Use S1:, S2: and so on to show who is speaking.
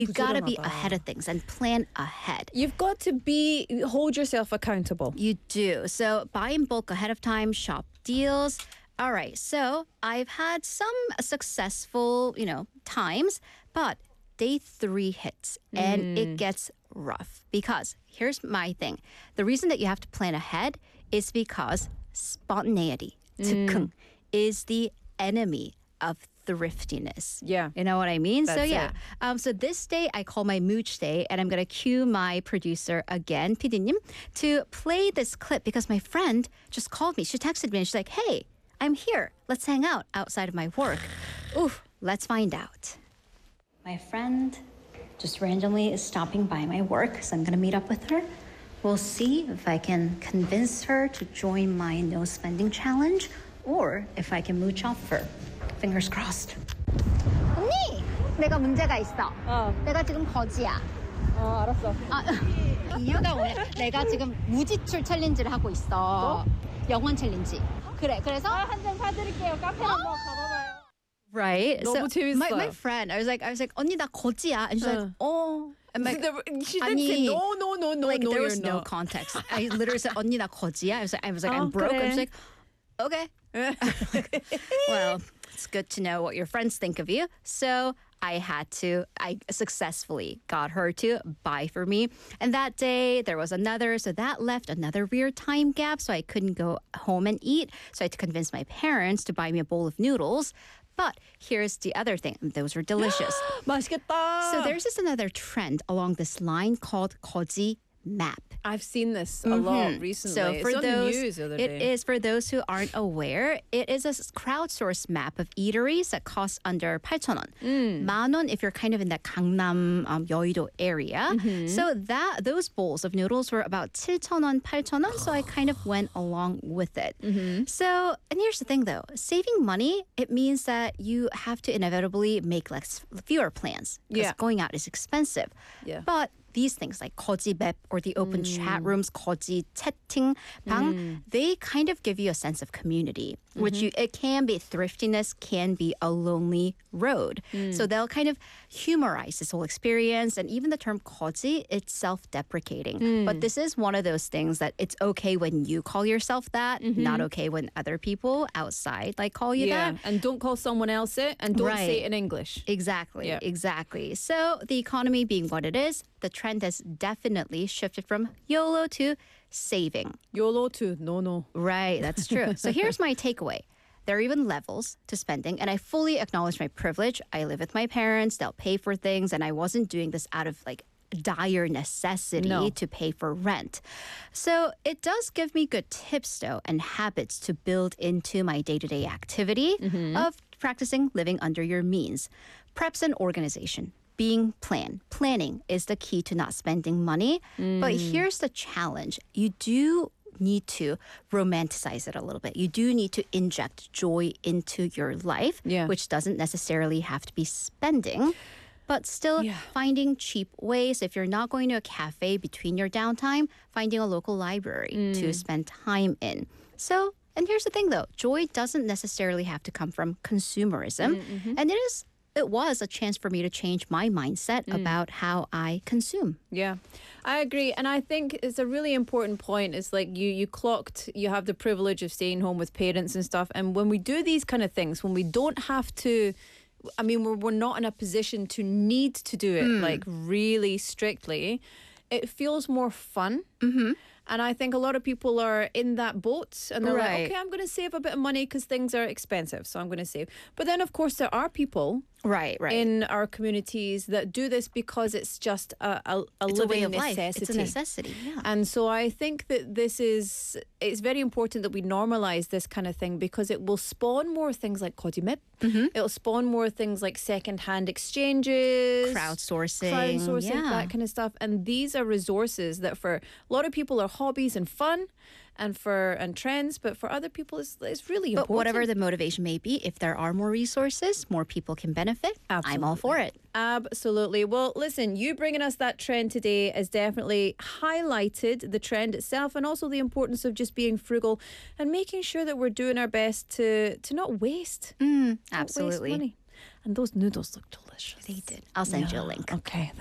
S1: You gotta be ahead of things and plan ahead.
S2: You've got to hold yourself accountable.
S1: You do. So buy in bulk ahead of time, shop deals. All right. So I've had some successful, times, but day 3 hits and it gets rough because here's my thing. The reason that you have to plan ahead is because spontaneity, 즉흥, is the enemy of thriftiness.
S2: Yeah.
S1: You know what I mean?
S2: That's
S1: it. So this day I call my mooch day and I'm going to cue my producer again, PD님, to play this clip because my friend just called me. She texted me and she's like, hey, I'm here. Let's hang out outside of my work. Oof, let's find out. My friend just randomly is stopping by my work, so I'm going to meet up with her. We'll see if I can convince her to join my no spending challenge or if I can mooch off her. Fingers crossed. 언니! 내가 문제가 있어. 내가 지금 거지야.
S2: 알았어.
S1: 이유가 뭐냐? 내가 지금 무지출 챌린지를 하고 있어. 영원 챌린지. 그래서
S2: 한 잔 사드릴게요. 카페 한번 가봐봐요.
S1: Right.
S2: 너무 재밌어요.
S1: My friend, I was like, 언니 나 거지야. And she's like, oh. I'm like,
S2: she didn't say no,
S1: like there
S2: you're
S1: was no
S2: not.
S1: context. I literally said, 언니 나 거지야. I was like, I'm broke.
S2: 그래.
S1: I was like, okay. Well, it's good to know what your friends think of you. So I successfully got her to buy for me. And that day there was another, so that left another weird time gap. So I couldn't go home and eat. So I had to convince my parents to buy me a bowl of noodles. But here's the other thing. Those were delicious.
S2: 맛있겠다.
S1: So there's another trend along this line called 거지 map.
S2: I've seen this a lot recently.
S1: So
S2: it's
S1: for
S2: on
S1: those,
S2: the news the other
S1: it
S2: day.
S1: is for those who aren't aware. It is a crowdsourced map of eateries that costs under 8,000원. 10,000원 if you're kind of in that Gangnam, Yeouido area. So those bowls of noodles were about 7,000원, 8,000원. So I kind of went along with it. So, and here's the thing though, saving money, it means that you have to inevitably make fewer plans because going out is expensive.
S2: Yeah.
S1: But these things like 거지 맵 or the open chat rooms, 거지 채팅방, they kind of give you a sense of community, which it can be thriftiness, can be a lonely road. So they'll kind of humorize this whole experience. And even the term 거지, it's self-deprecating. But this is one of those things that it's okay when you call yourself that, not okay when other people outside call you that.
S2: And don't call someone else it, and don't say it in English.
S1: Exactly, exactly. So the economy being what it is, the trend has definitely shifted from YOLO to saving.
S2: YOLO to no.
S1: Right, that's true. So here's my takeaway. There are even levels to spending, and I fully acknowledge my privilege. I live with my parents, they'll pay for things, and I wasn't doing this out of dire necessity to pay for rent. So it does give me good tips, though, and habits to build into my day-to-day activity of practicing living under your means. Preps and organization. Planning is the key to not spending money. But here's the challenge. You do need to romanticize it a little bit. You do need to inject joy into your life, which doesn't necessarily have to be spending. But still finding cheap ways. If you're not going to a cafe between your downtime, finding a local library to spend time in. So, and here's the thing though, joy doesn't necessarily have to come from consumerism. And it was a chance for me to change my mindset about how I consume.
S2: Yeah, I agree. And I think it's a really important point. It's like you have the privilege of staying home with parents and stuff. And when we do these kind of things, when we don't have to, we're not in a position to need to do it really strictly, it feels more fun. And I think a lot of people are in that boat and they're like, okay, I'm going to save a bit of money because things are expensive. So I'm going to save. But then, of course, there are people in our communities that do this because it's just a living
S1: way of
S2: necessity.
S1: Life. It's a necessity. Yeah.
S2: And so I think that it's very important that we normalize this kind of thing because it will spawn more things like 거짓말. It'll spawn more things like second-hand exchanges,
S1: crowdsourcing,
S2: that kind of stuff. And these are resources that for a lot of people are hobbies and fun and trends, but for other people it's really important.
S1: But whatever the motivation may be, if there are more resources, more people can benefit.
S2: Absolutely.
S1: I'm all for it.
S2: Absolutely. Well, listen, you bringing us that trend today has definitely highlighted the trend itself and also the importance of just being frugal and making sure that we're doing our best to not waste.
S1: Absolutely.
S2: Not waste money. And those noodles look delicious. delicious.
S1: They did. I'll send you a link.
S2: Okay.